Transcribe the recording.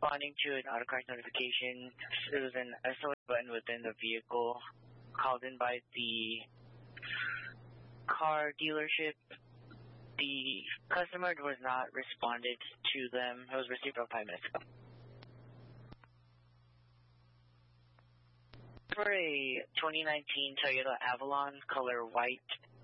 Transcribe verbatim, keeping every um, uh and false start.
responding to an AutoCars notification. It was an S O S button within the vehicle called in by the car dealership. The customer was not responded to them. It was received about five minutes ago. For a twenty nineteen Toyota Avalon, color white,